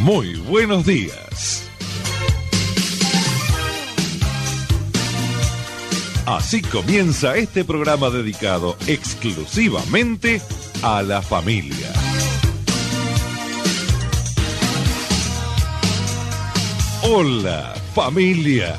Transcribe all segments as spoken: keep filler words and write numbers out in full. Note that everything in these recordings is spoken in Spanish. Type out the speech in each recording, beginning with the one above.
Muy buenos días. Así comienza este programa dedicado exclusivamente a la familia. Hola, familia.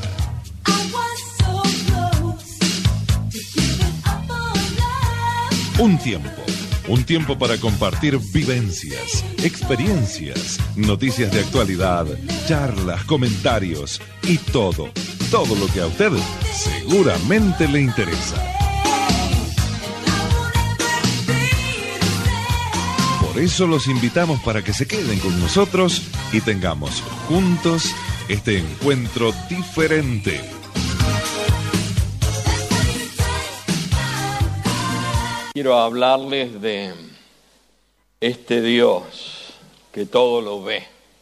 Un tiempo, un tiempo para compartir vivencias, experiencias, noticias de actualidad, charlas, comentarios y todo, todo lo que a usted seguramente le interesa. Por eso los invitamos para que se queden con nosotros y tengamos juntos este encuentro diferente. Quiero hablarles de este Dios que todo lo ve.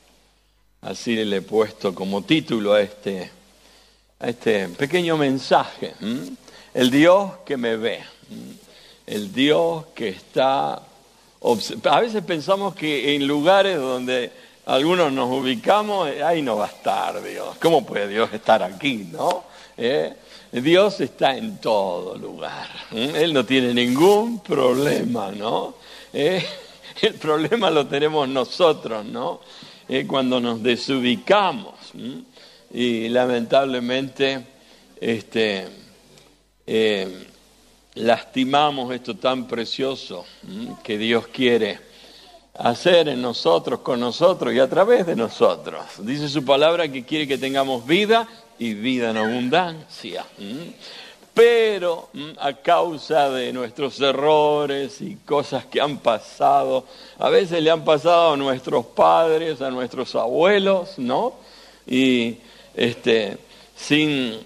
Así le he puesto como título a este, a este pequeño mensaje. ¿Mm? El Dios que me ve. ¿Mm? El Dios que está... A veces pensamos que en lugares donde algunos nos ubicamos, ahí no va a estar Dios. ¿Cómo puede Dios estar aquí, no? ¿Eh? Dios está en todo lugar. Él no tiene ningún problema, ¿no? ¿Eh? El problema lo tenemos nosotros, ¿no? ¿Eh? Cuando nos desubicamos. ¿Mm? Y lamentablemente este, eh, lastimamos esto tan precioso ¿m? que Dios quiere hacer en nosotros, con nosotros y a través de nosotros. Dice su palabra que quiere que tengamos vida y vida en abundancia. Pero a causa de nuestros errores y cosas que han pasado, a veces le han pasado a nuestros padres, a nuestros abuelos, ¿no? Y este, sin,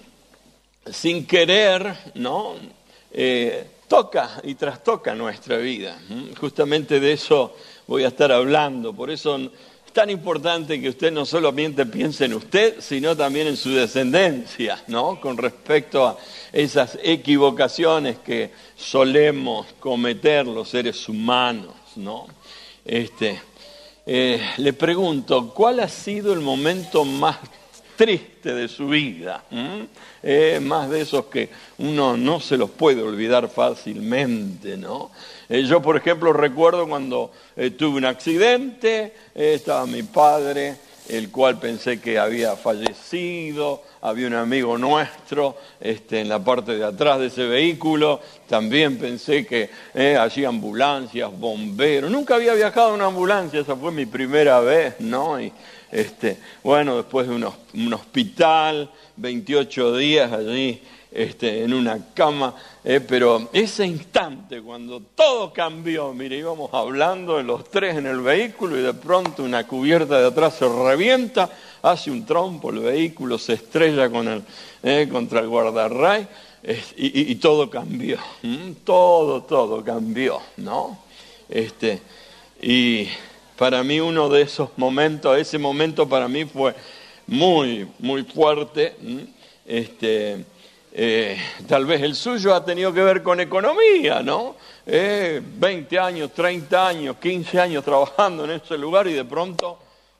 sin querer, ¿no? Eh, toca y trastoca nuestra vida. Justamente de eso voy a estar hablando, por eso es tan importante que usted no solamente piense en usted, sino también en su descendencia, ¿no? Con respecto a esas equivocaciones que solemos cometer los seres humanos, ¿no? Este, eh, le pregunto, ¿cuál ha sido el momento más triste de su vida? ¿Mm? Eh, más de esos que uno no se los puede olvidar fácilmente, ¿no? Eh, yo, por ejemplo, recuerdo cuando eh, tuve un accidente, eh, estaba mi padre, el cual pensé que había fallecido, había un amigo nuestro este, en la parte de atrás de ese vehículo, también pensé que eh, allí ambulancias, bomberos, nunca había viajado en una ambulancia, esa fue mi primera vez, ¿no? Y este, bueno, después de un, un hospital, veintiocho días allí, Este, en una cama, eh, pero ese instante cuando todo cambió, mire, íbamos hablando de los tres en el vehículo y de pronto una cubierta de atrás se revienta, hace un trompo el vehículo, se estrella con el, eh, contra el guardarray eh, y, y, y todo cambió, ¿Mm? todo, todo cambió, ¿no? Este, y para mí uno de esos momentos, ese momento para mí fue muy, muy fuerte, ¿Mm? este... Eh, tal vez el suyo ha tenido que ver con economía, ¿no? Eh, veinte años, treinta años, quince años trabajando en ese lugar y de pronto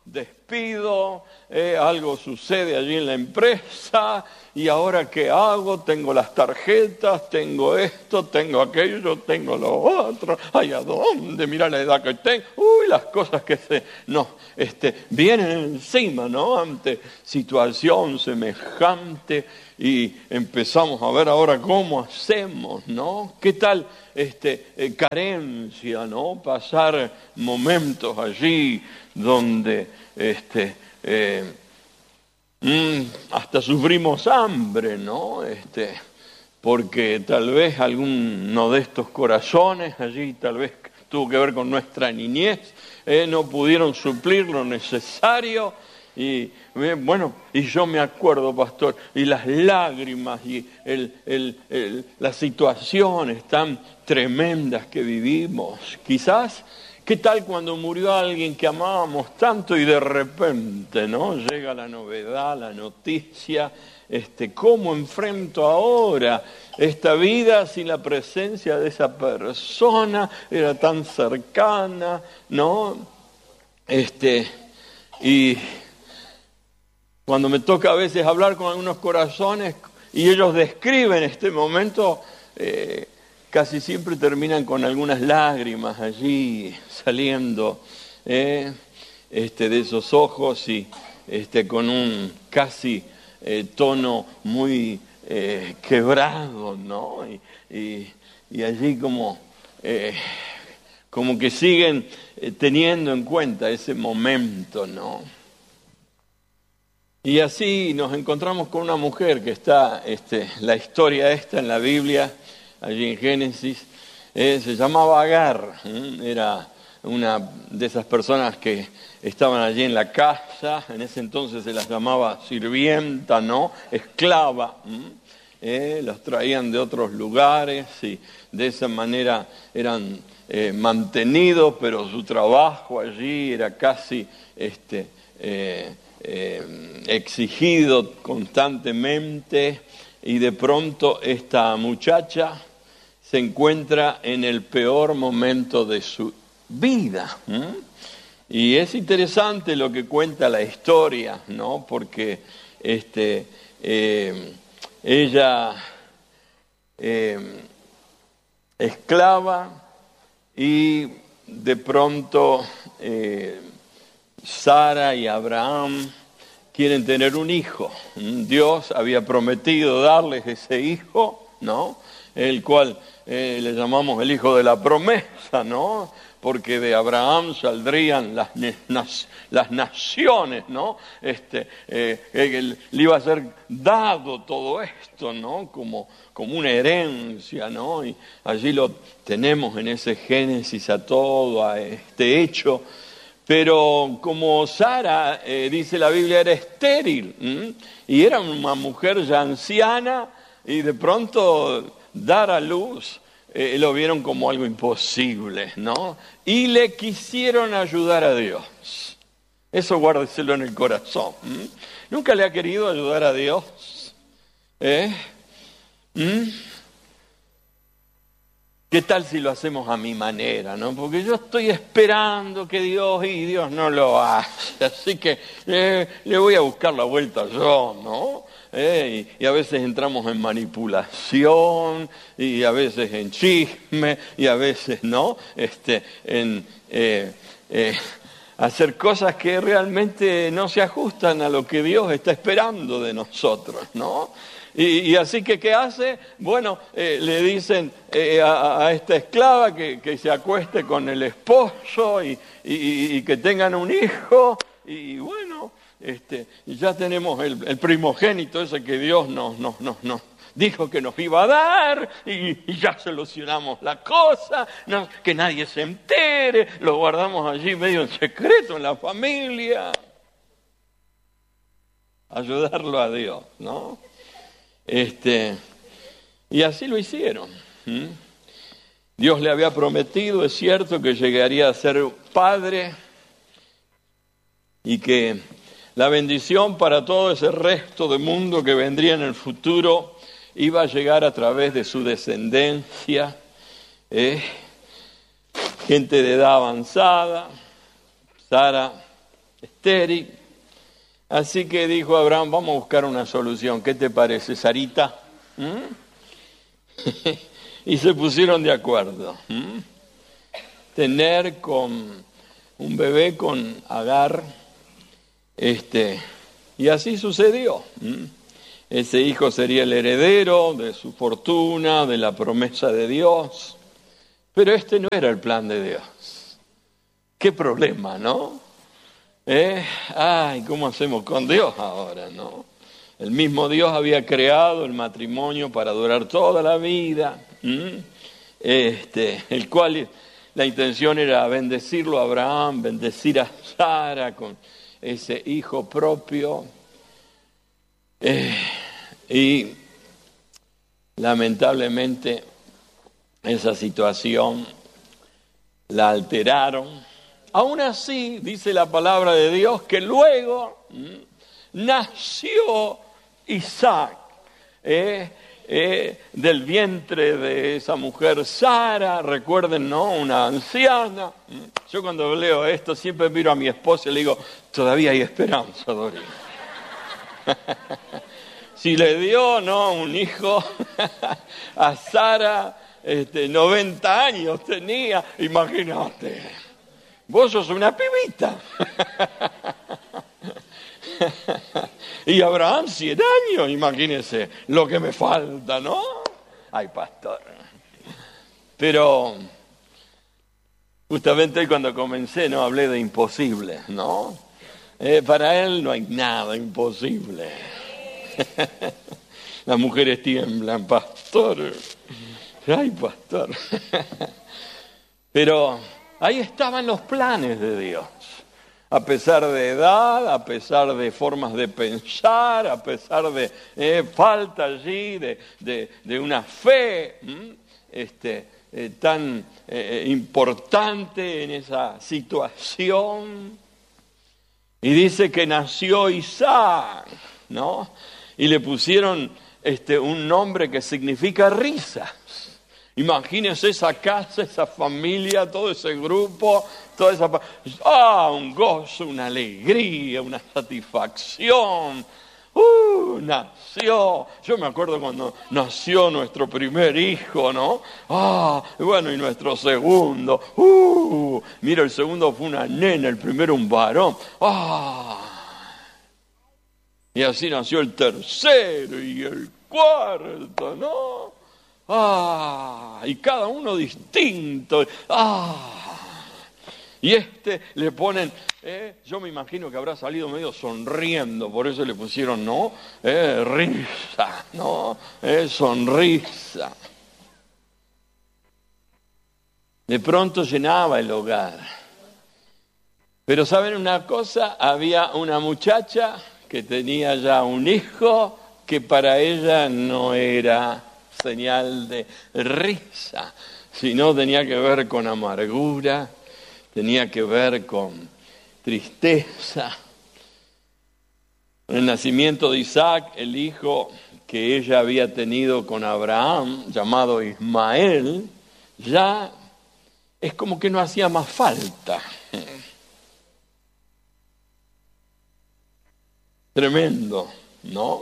despido, eh, algo sucede allí en la empresa y ahora ¿qué hago? Tengo las tarjetas, tengo esto, tengo aquello, tengo lo otro, ay, ¿a dónde? Mira la edad que tengo, uy, las cosas que se nos este, vienen encima, ¿no? Ante situación semejante. Y empezamos a ver ahora cómo hacemos, ¿no? ¿Qué tal este, eh, carencia, ¿no? Pasar momentos allí donde este, eh, mm, hasta sufrimos hambre, ¿no? Este, porque tal vez alguno de estos corazones allí tal vez tuvo que ver con nuestra niñez, eh, no pudieron suplir lo necesario. Y bueno, y yo me acuerdo, pastor, y las lágrimas y el, el, el, las situaciones tan tremendas que vivimos. Quizás, ¿qué tal cuando murió alguien que amábamos tanto y de repente, ¿no? Llega la novedad, la noticia, este, ¿cómo enfrento ahora esta vida sin la presencia de esa persona? Era tan cercana, ¿no? Este... Y cuando me toca a veces hablar con algunos corazones y ellos describen este momento, eh, casi siempre terminan con algunas lágrimas allí saliendo eh, este, de esos ojos y este, con un casi eh, tono muy eh, quebrado, ¿no? Y, y, y allí como, eh, como que siguen eh, teniendo en cuenta ese momento, ¿no? Y así nos encontramos con una mujer que está, este, la historia esta en la Biblia, allí en Génesis, eh, se llamaba Agar, ¿eh? Era una de esas personas que estaban allí en la casa, en ese entonces se las llamaba sirvienta, ¿no? Esclava, ¿eh? Los traían de otros lugares y de esa manera eran eh, mantenidos, pero su trabajo allí era casi este, eh, eh, exigido constantemente, y de pronto esta muchacha se encuentra en el peor momento de su vida. ¿eh? Y es interesante lo que cuenta la historia, ¿no? Porque este, eh, ella, eh, esclava, y de pronto eh, Sara y Abraham quieren tener un hijo. Dios había prometido darles ese hijo, ¿no? El cual eh, le llamamos el hijo de la promesa, ¿no? Porque de Abraham saldrían las, las naciones, ¿no? Este, eh, le iba a ser dado todo esto, ¿no? Como, como una herencia, ¿no? Y allí lo tenemos en ese Génesis a todo, a este hecho. Pero como Sara, eh, dice la Biblia, era estéril, ¿m? y era una mujer ya anciana, y de pronto dar a luz, eh, lo vieron como algo imposible, ¿no? Y le quisieron ayudar a Dios. Eso guárdeselo en el corazón. ¿m? ¿Nunca le ha querido ayudar a Dios? ¿Eh? ¿Mm? ¿Qué tal si lo hacemos a mi manera, no? Porque yo estoy esperando que Dios, y Dios no lo hace, así que eh, le voy a buscar la vuelta yo, ¿no? Eh, y, y a veces entramos en manipulación, y a veces en chisme, y a veces, ¿no? Este, en eh, eh, hacer cosas que realmente no se ajustan a lo que Dios está esperando de nosotros, ¿no? Y, y así que, ¿qué hace? Bueno, eh, le dicen eh, a, a esta esclava que, que se acueste con el esposo y, y, y que tengan un hijo. Y bueno, este, ya tenemos el, el primogénito ese que Dios nos, nos, nos, nos dijo que nos iba a dar. Y, y ya solucionamos la cosa, no, que nadie se entere, lo guardamos allí medio en secreto en la familia. Ayudarlo a Dios, ¿no? Este, y así lo hicieron. ¿Mm? Dios le había prometido, es cierto, que llegaría a ser padre y que la bendición para todo ese resto de mundo que vendría en el futuro iba a llegar a través de su descendencia, ¿eh? Gente de edad avanzada, Sara estéril. Así que dijo Abraham, vamos a buscar una solución. ¿Qué te parece, Sarita? ¿Mm? Y se pusieron de acuerdo. ¿Mm? Tener con un bebé con Agar, este, y así sucedió. ¿Mm? Ese hijo sería el heredero de su fortuna, de la promesa de Dios. Pero este no era el plan de Dios. Qué problema, ¿no? ¿Eh? Ay, ¿cómo hacemos con Dios ahora, no? El mismo Dios había creado el matrimonio para durar toda la vida, ¿Mm? este, el cual la intención era bendecirlo a Abraham, bendecir a Sara con ese hijo propio. Eh, y lamentablemente esa situación la alteraron. Aún así, dice la palabra de Dios, que luego ¿m? nació Isaac, eh, eh, del vientre de esa mujer Sara, recuerden, ¿no? Una anciana. Yo cuando leo esto siempre miro a mi esposa y le digo, todavía hay esperanza, Dorina. Si le dio, ¿no?, un hijo a Sara, este, noventa años tenía, imagínate, vos sos una pibita. Y Abraham cien años, imagínese lo que me falta, ¿no? Ay, pastor. Pero justamente cuando comencé, no hablé de imposible, ¿no? Eh, para él no hay nada imposible. Las mujeres tiemblan, pastor. Ay, pastor. Pero ahí estaban los planes de Dios. A pesar de edad, a pesar de formas de pensar, a pesar de eh, falta allí de, de, de una fe este, eh, tan eh, importante en esa situación. Y dice que nació Isaac, ¿no? Y le pusieron este, un nombre que significa risas. Imagínense esa casa, esa familia, todo ese grupo, toda esa... ¡Ah! Un gozo, una alegría, una satisfacción. ¡Uh! Nació. Yo me acuerdo cuando nació nuestro primer hijo, ¿no? ¡Ah! Bueno, y nuestro segundo. ¡Uh! Mira, el segundo fue una nena, el primero un varón. ¡Ah! Y así nació el tercero y el cuarto, ¿no? ¡Ah! Y cada uno distinto. ¡Ah! Y este le ponen, eh, yo me imagino que habrá salido medio sonriendo, por eso le pusieron, ¿no? Eh, risa, ¿no? Eh, sonrisa. De pronto llenaba el hogar. Pero ¿saben una cosa? Había una muchacha que tenía ya un hijo que para ella no era señal de risa, sino tenía que ver con amargura, tenía que ver con tristeza. El nacimiento de Isaac, el hijo que ella había tenido con Abraham, llamado Ismael, ya es como que no hacía más falta. Tremendo, ¿no?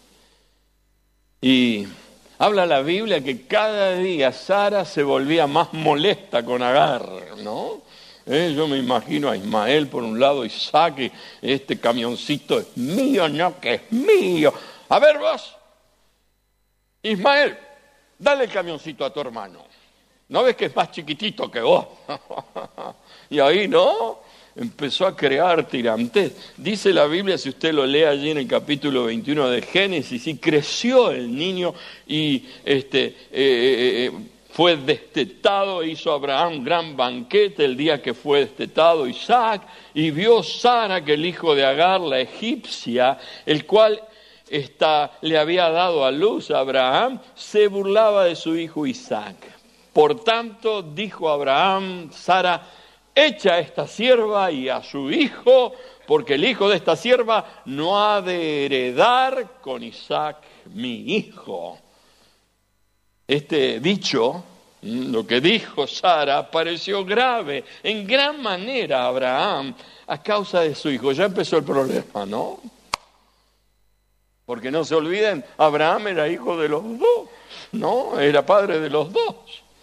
Y habla la Biblia que cada día Sara se volvía más molesta con Agar, ¿no? Eh, yo me imagino a Ismael por un lado, Isaac, este camioncito es mío, no que es mío. A ver vos, Ismael, dale el camioncito a tu hermano. ¿No ves que es más chiquitito que vos? Y ahí, ¿no? Empezó a crear tirantes. Dice la Biblia, si usted lo lee allí en el capítulo veintiuno de Génesis, y creció el niño y este, eh, eh, fue destetado, e hizo Abraham un gran banquete el día que fue destetado Isaac, y vio Sara que el hijo de Agar, la egipcia, el cual esta, le había dado a luz a Abraham, se burlaba de su hijo Isaac. Por tanto, dijo Abraham, Sara, echa a esta sierva y a su hijo, porque el hijo de esta sierva no ha de heredar con Isaac mi hijo. Este dicho, lo que dijo Sara, pareció grave en gran manera a Abraham a causa de su hijo. Ya empezó el problema, ¿no? Porque no se olviden, Abraham era hijo de los dos, ¿no? Era padre de los dos.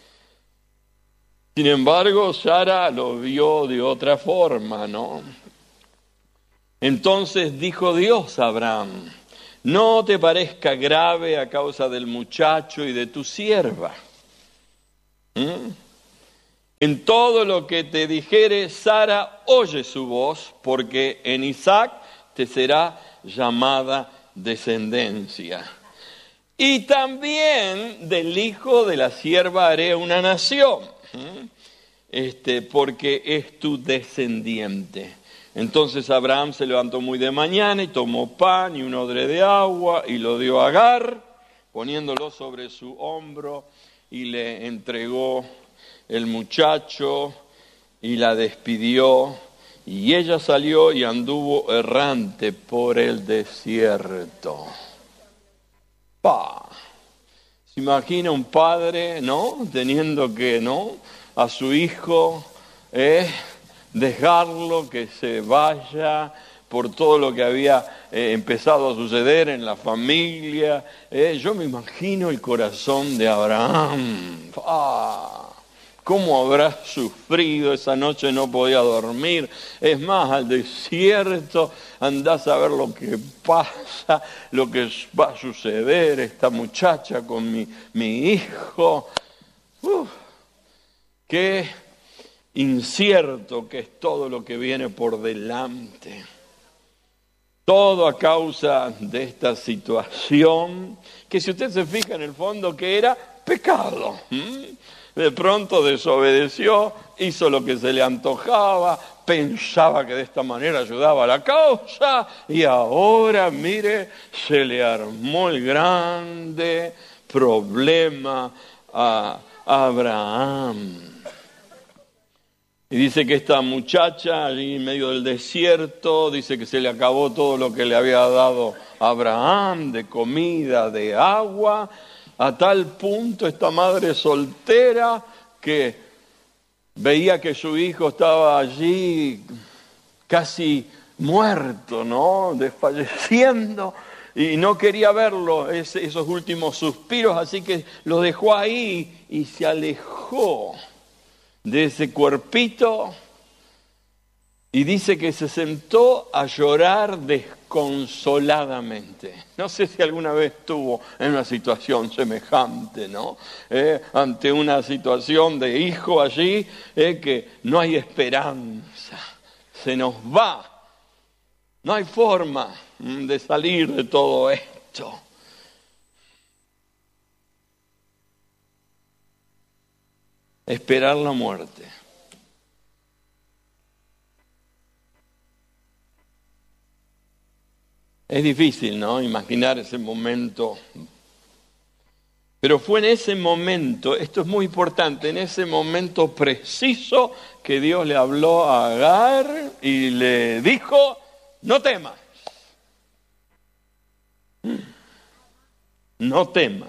Sin embargo, Sara lo vio de otra forma, ¿no? Entonces dijo Dios a Abraham, no te parezca grave a causa del muchacho y de tu sierva. ¿Mm? En todo lo que te dijere, Sara, oye su voz, porque en Isaac te será llamada descendencia. Y también del hijo de la sierva haré una nación. Este, porque es tu descendiente. Entonces Abraham se levantó muy de mañana y tomó pan y un odre de agua y lo dio a Agar, poniéndolo sobre su hombro, y le entregó el muchacho y la despidió, y ella salió y anduvo errante por el desierto. ¡Pah! Se imagina un padre, ¿no? Teniendo que, ¿no? A su hijo, eh, dejarlo que se vaya por todo lo que había eh, empezado a suceder en la familia. Eh, yo me imagino el corazón de Abraham. ¡Ah! ¿Cómo habrá sufrido? Esa noche no podía dormir. Es más, al desierto, andás a ver lo que pasa, lo que va a suceder, esta muchacha con mi, mi hijo. Uf, qué incierto que es todo lo que viene por delante. Todo a causa de esta situación, que si usted se fija en el fondo, que era pecado. ¿Mm? De pronto desobedeció, hizo lo que se le antojaba, pensaba que de esta manera ayudaba a la causa, y ahora, mire, se le armó el grande problema a Abraham. Y dice que esta muchacha, allí en medio del desierto, dice que se le acabó todo lo que le había dado Abraham, de comida, de agua. A tal punto esta madre soltera que veía que su hijo estaba allí casi muerto, ¿no? Desfalleciendo, y no quería verlo, ese, esos últimos suspiros, así que lo dejó ahí y se alejó de ese cuerpito. Y dice que se sentó a llorar desconsoladamente. No sé si alguna vez estuvo en una situación semejante, ¿no? Eh, ante una situación de hijo allí, eh, que no hay esperanza, se nos va. No hay forma de salir de todo esto. Esperar la muerte. Es difícil, ¿no? Imaginar ese momento. Pero fue en ese momento, esto es muy importante, en ese momento preciso que Dios le habló a Agar y le dijo, no temas. No temas.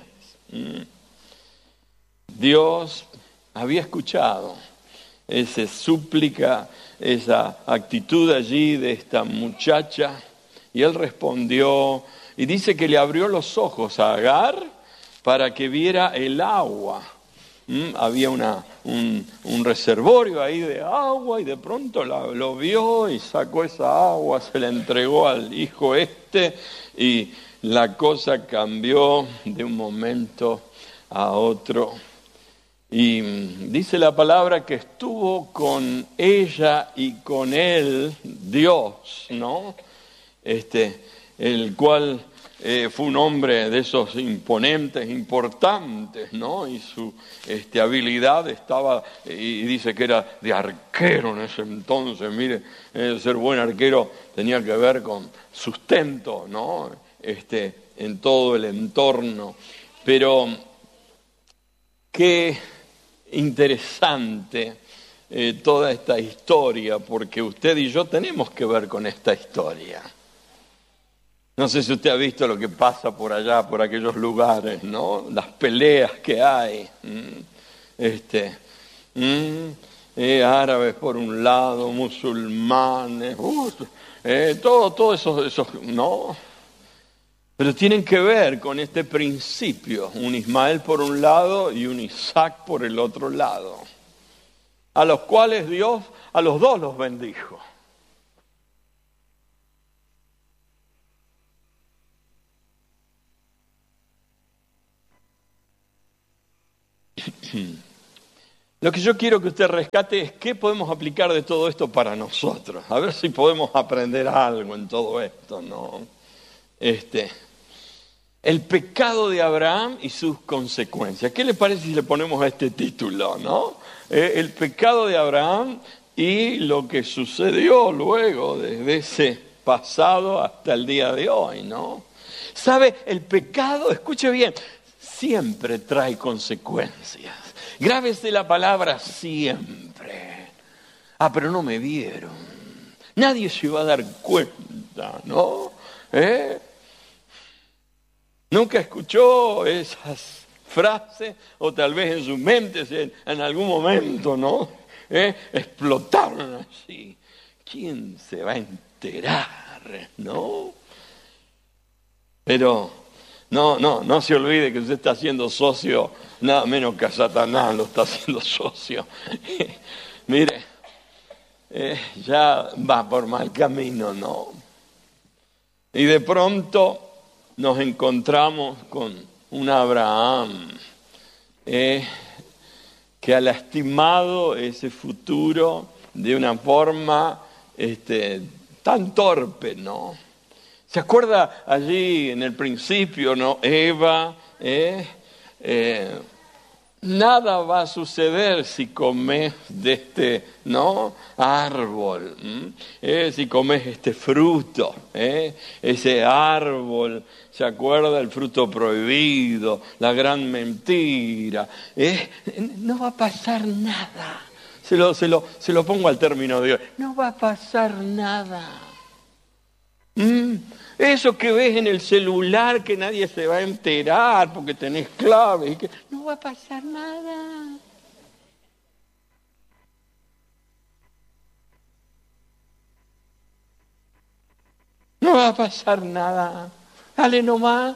Dios había escuchado esa súplica, esa actitud allí de esta muchacha. Y él respondió, y dice que le abrió los ojos a Agar para que viera el agua. ¿Mm? Había una, un, un reservorio ahí de agua, y de pronto la, lo vio y sacó esa agua, se la entregó al hijo este, y la cosa cambió de un momento a otro. Y dice la palabra que estuvo con ella y con él Dios, ¿no? Este, el cual eh, fue un hombre de esos imponentes, importantes, ¿no? Y su este, habilidad estaba, y dice que era de arquero en ese entonces. Mire, eh, ser buen arquero tenía que ver con sustento, ¿no? Este, en todo el entorno. Pero qué interesante eh, toda esta historia, porque usted y yo tenemos que ver con esta historia. No sé si usted ha visto lo que pasa por allá, por aquellos lugares, ¿no? Las peleas que hay. Este, eh, árabes por un lado, musulmanes, uh, eh, todo, todo eso, eso, ¿no? Pero tienen que ver con este principio, un Ismael por un lado y un Isaac por el otro lado, a los cuales Dios a los dos los bendijo. Lo que yo quiero que usted rescate es qué podemos aplicar de todo esto para nosotros. A ver si podemos aprender algo en todo esto, ¿no? Este, el pecado de Abraham y sus consecuencias. ¿Qué le parece si le ponemos a este título, no? Eh, el pecado de Abraham y lo que sucedió luego desde ese pasado hasta el día de hoy, ¿no? ¿Sabe? El pecado, escuche bien, siempre trae consecuencias. Grábese la palabra siempre. Ah, pero no me vieron. Nadie se va a dar cuenta, ¿no? ¿Eh? Nunca escuchó esas frase, o tal vez en su mente en, en algún momento, ¿no? ¿Eh? Explotaron así. ¿Quién se va a enterar, no? Pero no, no, no se olvide que usted está siendo socio, nada menos que a Satanás lo está haciendo socio. Mire, eh, ya va por mal camino, ¿no? Y de pronto nos encontramos con un Abraham eh, que ha lastimado ese futuro de una forma este, tan torpe, ¿no? ¿Se acuerda allí en el principio, no? Eva, eh, eh, nada va a suceder si comes de este, ¿no? árbol, eh, si comes este fruto, eh, ese árbol, ¿se acuerda? El fruto prohibido, la gran mentira, eh, no va a pasar nada. Se lo, se lo, se lo pongo al término de hoy, no va a pasar nada. ¿Mm? Eso que ves en el celular que nadie se va a enterar porque tenés claves, y que no va a pasar nada. No va a pasar nada. Dale nomás.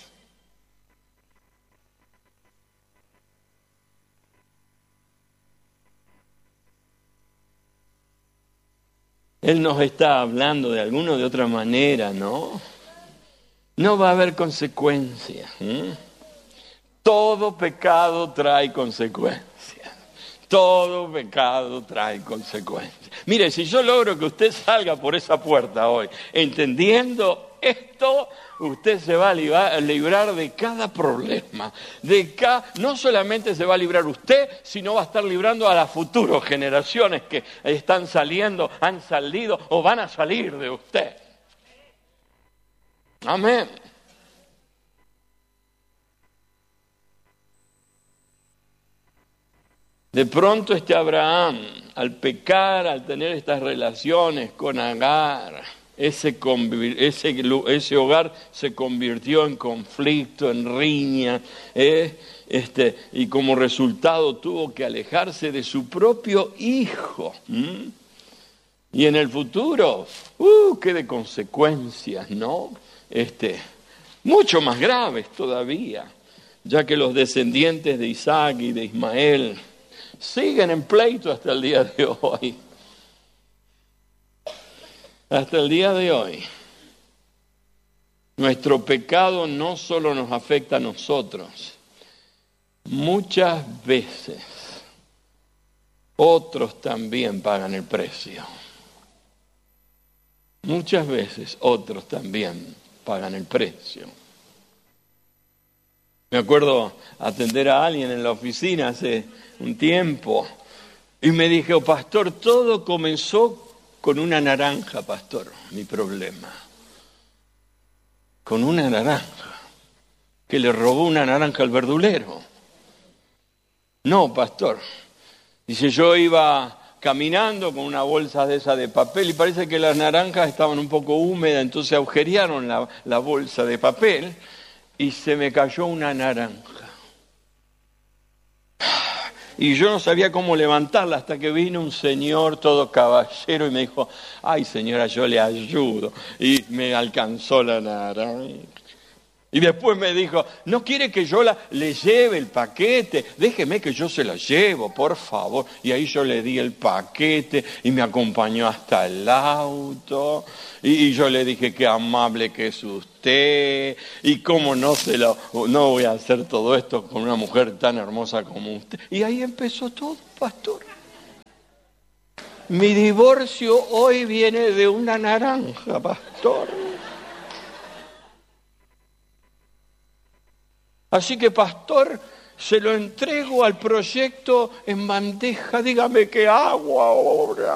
Él nos está hablando de alguna o de otra manera, ¿no? No va a haber consecuencias. ¿eh? Todo pecado trae consecuencias. Todo pecado trae consecuencias. Mire, si yo logro que usted salga por esa puerta hoy, entendiendo esto, usted se va a librar de cada problema. De cada, no solamente se va a librar usted, sino va a estar librando a las futuras generaciones que están saliendo, han salido o van a salir de usted. Amén. De pronto este Abraham, al pecar, al tener estas relaciones con Agar, ese, ese, ese hogar se convirtió en conflicto, en riña, ¿eh? este, y como resultado tuvo que alejarse de su propio hijo. ¿Mm? Y en el futuro, uh, qué de consecuencias, ¿no? Este, mucho más graves todavía, ya que los descendientes de Isaac y de Ismael siguen en pleito hasta el día de hoy. Hasta el día de hoy. Nuestro pecado no solo nos afecta a nosotros, muchas veces otros también pagan el precio. Muchas veces otros también pagan el precio. Me acuerdo atender a alguien en la oficina hace un tiempo y me dijo, pastor, todo comenzó con una naranja, pastor, mi problema. Con una naranja, que le robó una naranja al verdulero. No, pastor. Dice, yo iba caminando con una bolsa de esa de papel y parece que las naranjas estaban un poco húmedas, entonces agujerearon la, la bolsa de papel y se me cayó una naranja. Y yo no sabía cómo levantarla hasta que vino un señor todo caballero y me dijo, ay señora, yo le ayudo. Y me alcanzó la naranja. Y después me dijo, ¿no quiere que yo la, le lleve el paquete? Déjeme que yo se la llevo, por favor. Y ahí yo le di el paquete y me acompañó hasta el auto. Y, y yo le dije, qué amable que es usted. Y cómo no, se lo, no voy a hacer todo esto con una mujer tan hermosa como usted. Y ahí empezó todo, pastor. Mi divorcio hoy viene de una naranja, pastor. Así que, pastor, se lo entrego al proyecto en bandeja. Dígame qué hago ahora.